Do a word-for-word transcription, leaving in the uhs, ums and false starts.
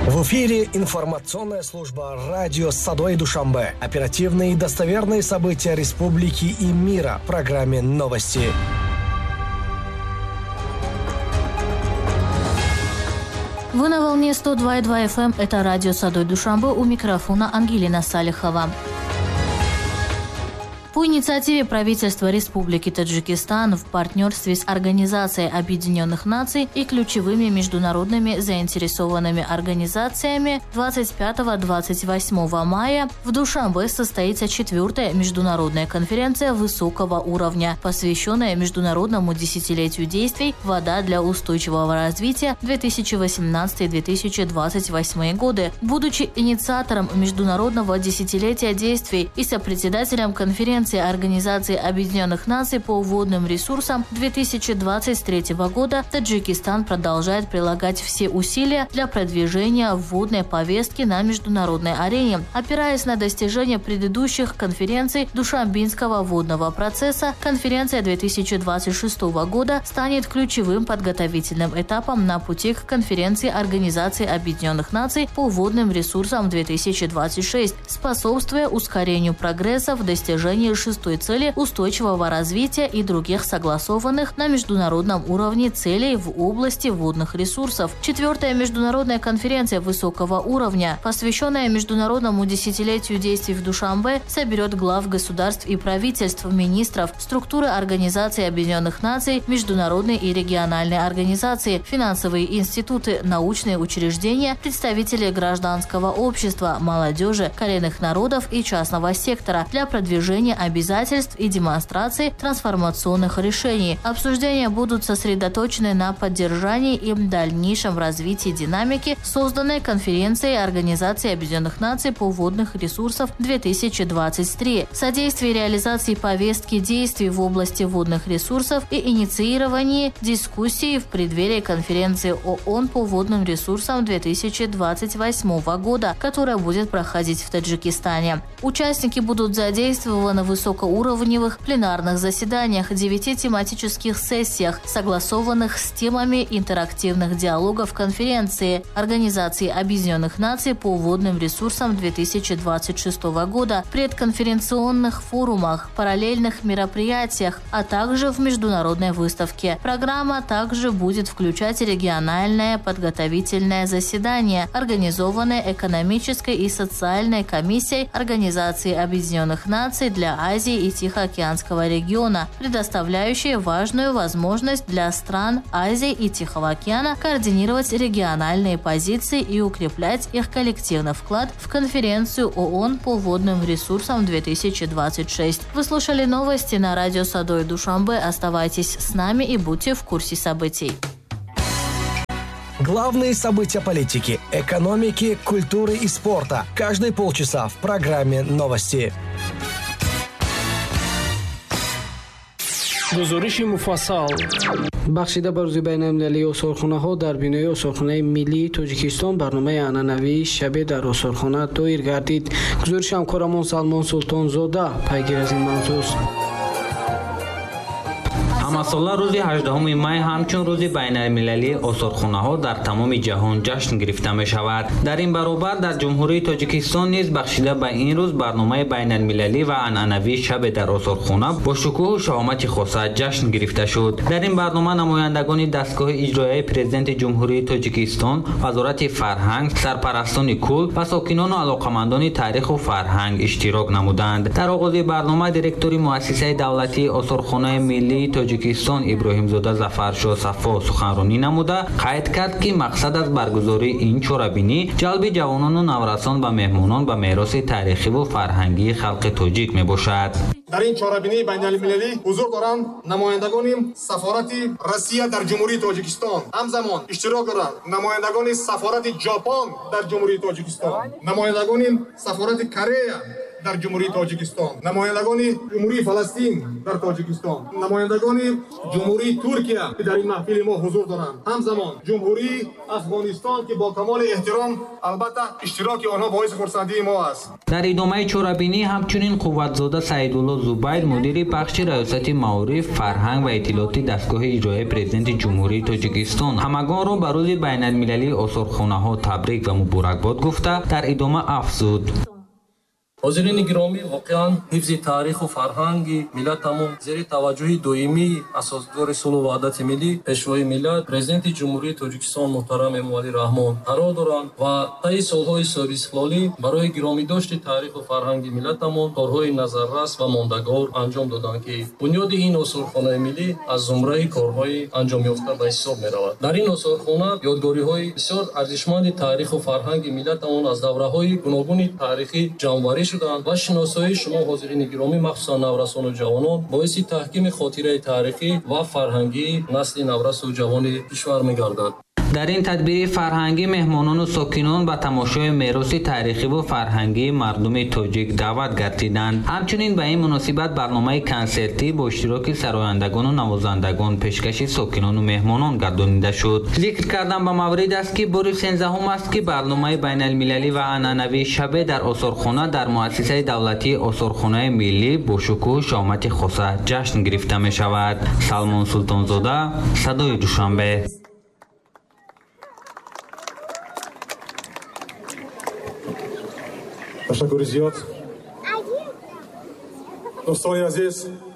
В эфире информационная служба «Радио Садой Душанбе». Оперативные и достоверные события республики и мира в программе «Новости». Вы на волне сто два и два эф эм. Это «Радио Садой Душанбе», у микрофона Ангелина Салихова. По инициативе правительства Республики Таджикистан в партнерстве с Организацией Объединенных Наций и ключевыми международными заинтересованными организациями двадцать пятого — двадцать восьмого мая в Душанбе состоится четвертая международная конференция высокого уровня, посвященная международному десятилетию действий «Вода для устойчивого развития» две тысячи восемнадцатый — две тысячи двадцать восьмой годы. Будучи инициатором международного десятилетия действий и сопредседателем конференции Организации Объединенных Наций по водным ресурсам две тысячи двадцать третьего года, Таджикистан продолжает прилагать все усилия для продвижения водной повестки на международной арене. Опираясь на достижения предыдущих конференций Душанбинского водного процесса, конференция две тысячи двадцать шестого года станет ключевым подготовительным этапом на пути к конференции Организации Объединенных Наций по водным ресурсам две тысячи двадцать шесть, способствуя ускорению прогресса в достижении шестой цели устойчивого развития и других согласованных на международном уровне целей в области водных ресурсов. Четвертая международная конференция высокого уровня, посвященная международному десятилетию действий в Душанбе, соберет глав государств и правительств, министров, структуры Организации Объединенных Наций, международные и региональные организации, финансовые институты, научные учреждения, представители гражданского общества, молодежи, коренных народов и частного сектора для продвижения обязательств и демонстрации трансформационных решений. Обсуждения будут сосредоточены на поддержании и дальнейшем развитии динамики, созданной конференцией Организации Объединенных Наций по водных ресурсам две тысячи двадцать три, содействии реализации повестки действий в области водных ресурсов и инициировании дискуссий в преддверии конференции ООН по водным ресурсам две тысячи двадцать восьмого года, которая будет проходить в Таджикистане. Участники будут задействованы в высокоуровневых пленарных заседаниях, девяти тематических сессиях, согласованных с темами интерактивных диалогов конференции Организации Объединенных Наций по водным ресурсам две тысячи двадцать шестого года, предконференционных форумах, параллельных мероприятиях, а также в международной выставке. Программа также будет включать региональное подготовительное заседание, организованное Экономической и социальной комиссией Организации Объединенных Наций для Азии и Тихоокеанского региона, предоставляющие важную возможность для стран Азии и Тихого океана координировать региональные позиции и укреплять их коллективный вклад в конференцию ООН по водным ресурсам две тысячи двадцать шесть. Вы слушали новости на радио Садой Душанбе. Оставайтесь с нами и будьте в курсе событий. Главные события политики, экономики, культуры и спорта. Каждые полчаса в программе «Новости». гузориши муфассал. бахшида ба рӯзи байналмилалии осорхонаҳо дар бинои осорхонаи миллии Тоҷикистон барномаи анъанавии шабе дар осорхона доир гардид. гузориши ҳамкорамон Салмон Султонзода пайгир аз ин мавзӯъ. ҳамасола рӯзи ҳаждаҳуми май ҳамчун рӯзи байналмилалии осорхонаҳо дар тамоми ҷаҳон ҷашн гирифта мешавад. дар ин баробар дар ҷумҳурии Тоҷикистон низ бахшида ба ин рӯз барномаи байналмилалӣ ва анъанавии шабе дар осорхона бо шукӯҳу шаҳомати хоса ҷашн гирифта шуд. дар ин барнома намояндагони дастгоҳи иҷроияи президенти ҷумҳурии Тоҷикистон, вазорати фарҳанг, сарпарастони кул ва сокинону алоқамандони таъриху фарҳанг иштирок намуданд. дар оғози барнома директори муассисаи давлатии осорхонаи миллии Тоҷикистон Иброҳимзода Зафаршоҳ Сафо суханронӣ намуда қайд кард, ки мақсад аз баргузории ин чорабинӣ ҷалби ҷавонону наврасон ва меҳмонон ба мероси таърихиву фарҳангии халқи тоҷик мебошад. дар ин чорабинии байналмилалӣ ҳузур доранд намояндагони сафорати Россия дар ҷумҳурии Тоҷикистон, ҳамзамон иштирок доранд намояндагони сафорати Ҷопон дар ҷумҳурии Тоҷикистон, намояндагони сафорати Корея дар ҷумҳурии тоҷикистон, намояндагони ҷумҳурии фаластин дар тоҷикистон, намояндагони ҷумҳурии туркия ки дар ин маҳфили мо ҳузур доранд, ҳамзамон ҷумҳурии афғонистон ки бо камоли эҳтиром албатта иштироки онҳо боиси хурсандии мо аст. дар идомаи чорабинӣ ҳамчунин қувватзода Саидулло Зубайр мудири бахши раёсати маориф, фарҳанг ва иттилоъоти дастгоҳи иҷроии президенти ҷумҳурии Тоҷикистон ҳамагонро ба рӯзи байналмилалии осорхонаҳо табрик ва муборакбод гуфта дар идома афзуд: ҳозирини гиромӣ, воқеан ҳифзи таъриху фарҳанги миллатамон зери таваҷҷӯҳи доимии асосгори сулҳу ваҳдати миллӣ, пешвои миллат, президенти ҷумҳурии Тоҷикистон муҳтарам Эмомалӣ Раҳмон қарор доранд ва таи солҳои собистиқлолӣ барои гиромидошти таъриху фарҳанги миллатамон корҳои назаррас ва мондагор анҷом доданд, ки бунёди ин осорхонаи миллӣ аз зумраи корҳои анҷомёфта ба ҳисоб меравад. дар ин осорхона ёдгориҳои бисёр арзишманди таъриху фарҳанги миллатамон аз давраҳои гуногуни таърихӣ ҷамъоварӣ ва шиносоии шумо ҳозирини гиромӣ, махсусан наврасону ҷавонон, боиси таҳкими хотираи таърихӣ ва фарҳангии насли наврасу ҷавони кишвар мегардад. дар ин тадбири фарҳангӣ меҳмонону сокинон ба тамошои мероси таърихиву фарҳангии мардуми тоҷик даъват гардиданд. ҳамчунин ба ин муносибат барномаи консертӣ бо иштироки сарояндагону навозандагон пешкаши сокинону меҳмонон гардонида шуд. зикр кардан ба маврид аст, ки бори сенздаҳум аст, ки барномаи байналмилалӣ ва анъанавии шабе дар осорхона дар муассисаи давлатии осорхонаи миллӣ бо шукӯҳу шомати хоса ҷашн гирифта мешавад. Салмон Султонзода, Садои Душанбе. ташаккури зиёд. дӯстони азиз,